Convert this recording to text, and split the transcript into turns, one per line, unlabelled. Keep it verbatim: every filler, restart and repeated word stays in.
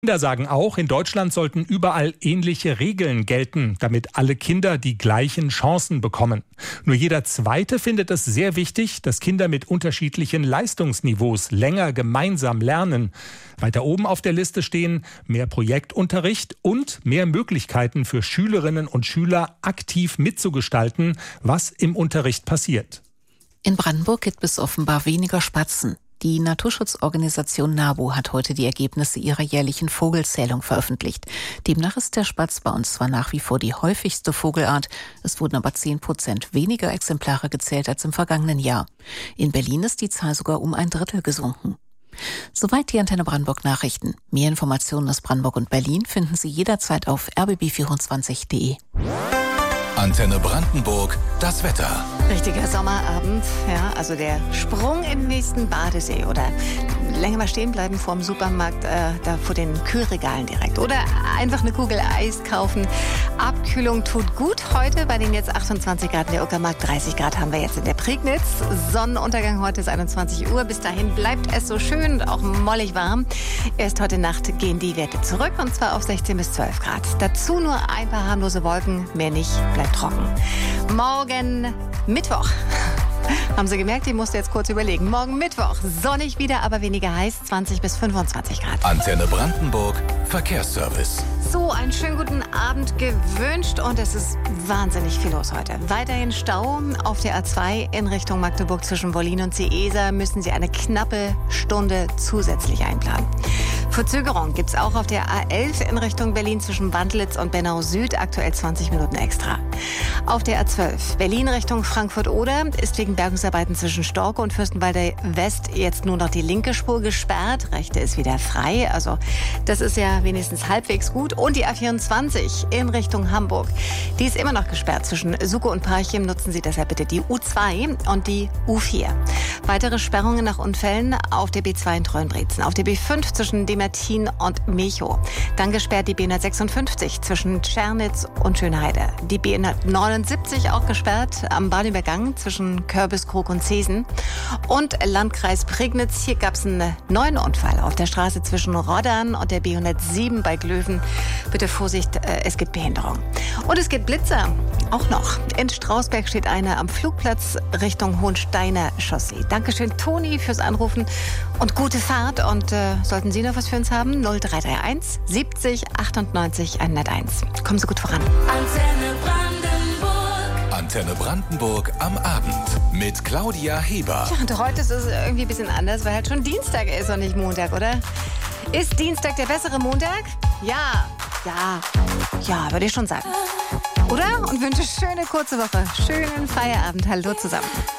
Kinder sagen auch, in Deutschland sollten überall ähnliche Regeln gelten, damit alle Kinder die gleichen Chancen bekommen. Nur jeder Zweite findet es sehr wichtig, dass Kinder mit unterschiedlichen Leistungsniveaus länger gemeinsam lernen. Weiter oben auf der Liste stehen mehr Projektunterricht und mehr Möglichkeiten für Schülerinnen und Schüler, aktiv mitzugestalten, was im Unterricht passiert.
In Brandenburg gibt es offenbar weniger Spatzen. Die Naturschutzorganisation NABU hat heute die Ergebnisse ihrer jährlichen Vogelzählung veröffentlicht. Demnach ist der Spatz bei uns zwar nach wie vor die häufigste Vogelart, es wurden aber zehn Prozent weniger Exemplare gezählt als im vergangenen Jahr. In Berlin ist die Zahl sogar um ein Drittel gesunken. Soweit die Antenne Brandenburg Nachrichten. Mehr Informationen aus Brandenburg und Berlin finden Sie jederzeit auf r b b vierundzwanzig punkt de.
Antenne Brandenburg, das Wetter.
Richtiger Sommerabend, ja, also der Sprung in den nächsten Badesee oder länger mal stehen bleiben vor dem Supermarkt, äh, da vor den Kühlregalen direkt. Oder einfach eine Kugel Eis kaufen. Abkühlung tut gut heute bei den jetzt achtundzwanzig Grad in der Uckermark. dreißig Grad haben wir jetzt in der Prignitz. Sonnenuntergang heute ist einundzwanzig Uhr. Bis dahin bleibt es so schön und auch mollig warm. Erst heute Nacht gehen die Werte zurück und zwar auf sechzehn bis zwölf Grad. Dazu nur ein paar harmlose Wolken, mehr nicht, bleibt trocken. Morgen Mittwoch. Haben Sie gemerkt, ich musste jetzt kurz überlegen. Morgen Mittwoch, sonnig wieder, aber weniger heiß, zwanzig bis fünfundzwanzig Grad.
Antenne Brandenburg, Verkehrsservice.
So, einen schönen guten Abend gewünscht und es ist wahnsinnig viel los heute. Weiterhin Stau auf der A zwei in Richtung Magdeburg zwischen Wollin und Seeser müssen Sie eine knappe Stunde zusätzlich einplanen. Verzögerung gibt es auch auf der A elf in Richtung Berlin zwischen Wandlitz und Bernau Süd, aktuell zwanzig Minuten extra. Auf der A zwölf Berlin Richtung Frankfurt-Oder ist wegen Bergungsarbeiten zwischen Storke und Fürstenwalde West jetzt nur noch die linke Spur gesperrt, rechte ist wieder frei, also das ist ja wenigstens halbwegs gut. Und die A vierundzwanzig in Richtung Hamburg, die ist immer noch gesperrt zwischen Suckow und Parchim, nutzen Sie deshalb bitte die U zwei und die U vier. Weitere Sperrungen nach Unfällen auf der B zwei in Treuenbrietzen, auf der B fünf zwischen Demertin und Mechow. Dann gesperrt die B hundertsechsundfünfzig zwischen Tschernitz und Schönheide. Die B hundertneunundsiebzig auch gesperrt am Bahnübergang zwischen Körbiskrug und Zesen. Und Landkreis Prignitz, hier gab es einen neuen Unfall auf der Straße zwischen Roddern und der B hundertsieben bei Glöwen. Bitte Vorsicht, es gibt Behinderung. Und es gibt Blitzer, auch noch. In Strausberg steht einer am Flugplatz Richtung Hohensteiner Chaussee. Dankeschön, Toni, fürs Anrufen und gute Fahrt. Und äh, sollten Sie noch was für uns haben? null drei drei eins siebzig achtundneunzig hunderteins. Kommen Sie gut voran.
Antenne Brandenburg. Antenne Brandenburg am Abend mit Claudia Heber.
Ja, und heute ist es irgendwie ein bisschen anders, weil halt schon Dienstag ist und nicht Montag, oder? Ist Dienstag der bessere Montag? Ja, ja, ja, würde ich schon sagen. Oder? Und wünsche schöne kurze Woche, schönen Feierabend. Hallo zusammen.